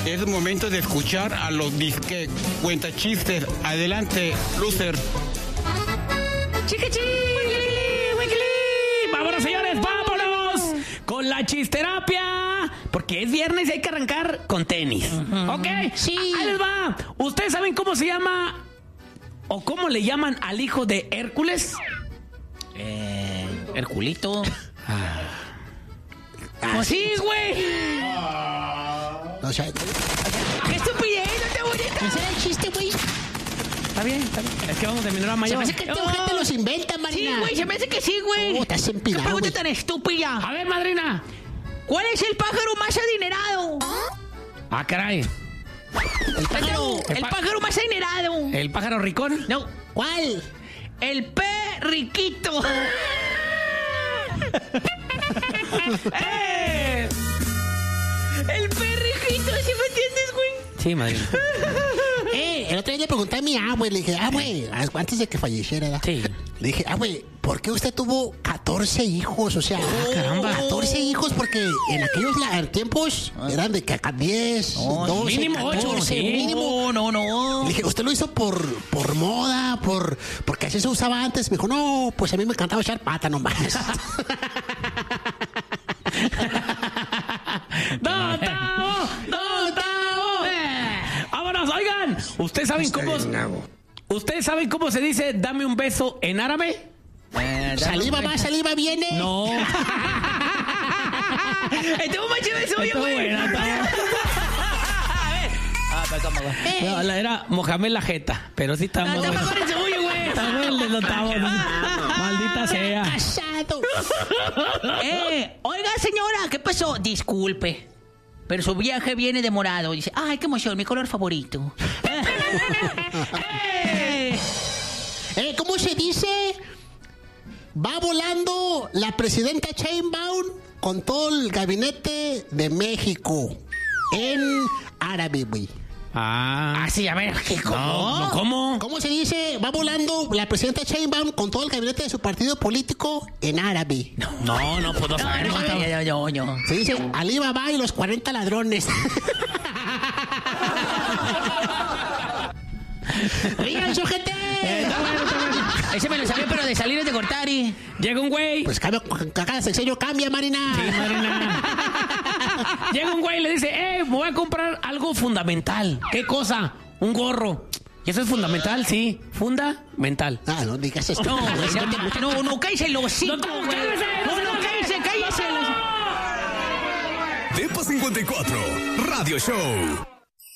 Es momento de escuchar a los disque cuentachistes. Adelante, loser. ¡Chiquichi! ¡Vámonos, señores! ¡Vámonos! Con la chisterapia. Porque es viernes y hay que arrancar con tenis. ¿Ok? Sí. Ahí les va. ¿Ustedes saben cómo se llama o cómo le llaman al hijo de Hércules? Herculito. Sí, güey. O sea, ¡Qué estupidez! ¡No te bonita! ese era el chiste, güey. Está bien, está bien. Es que vamos a terminar a Se mayor. me hace que este gente los inventa, Sí, Marina. güey, se me hace que sí, güey. Estás ¡Qué empinado, pregunta güey. tan estúpida! A ver, madrina. ¿Cuál es el pájaro más adinerado? Ah, caray. El pájaro. El pájaro más adinerado. ¿El pájaro ricón? No, ¿Cuál? el perriquito. ¡Eh! El perriquito, ¿sí me entiendes, güey? Sí, madrina. El otro día le pregunté a mi abue, le dije, abue, antes de que falleciera, ¿verdad? Sí. Le dije, abue, ¿por qué usted tuvo 14 hijos? O sea, caramba. 14 hijos, porque en aquellos tiempos eran de que 10, 12, mínimo 8, 14, sí. mínimo. No. Le dije, ¿usted lo hizo por moda? Porque así se usaba antes. Me dijo, no, pues a mí me encantaba echar pata nomás. ¡No, Tavo! ¡No, Tavo! ¡Vámonos! Oigan, ¿ustedes saben cómo se dice dame un beso en árabe? Saliva va, saliva viene. No. Estuvo más chido el suyo, Está güey. buena, está buena. Pues cómo, güey. No, la era Mohamed la Jeta, pero sí está muy Está bueno. mejor el suyo, güey. Está bueno el de los Tavos. Maldita sea. Casado. Oiga, señora, ¿qué pasó? Disculpe, pero su viaje viene demorado. Dice, ay, qué emoción, mi color favorito. ¿Cómo se dice? Va volando la presidenta Sheinbaum con todo el gabinete de México en árabe, güey. Ah. Sí, a ver, No, ¿cómo? ¿Cómo se dice? Va volando la presidenta Sheinbaum con todo el gabinete de su partido político en árabe. No, pues no sabemos. Yo. Se dice Alibaba y los 40 ladrones. ¡Rían, sujete! Ese me lo sabía, pero de salir es de cortar y... Llega un güey. Pues cada sexenio cambia, Marina. Sí, madrina. Llega un güey y le dice, me voy a comprar algo fundamental. ¿Qué cosa? Un gorro. ¿Y eso es fundamental? Sí. Fundamental. Ah, no digas esto. No, cállese el hocico, No, güey. cállese, Cállese. Depa 54, Radio Show.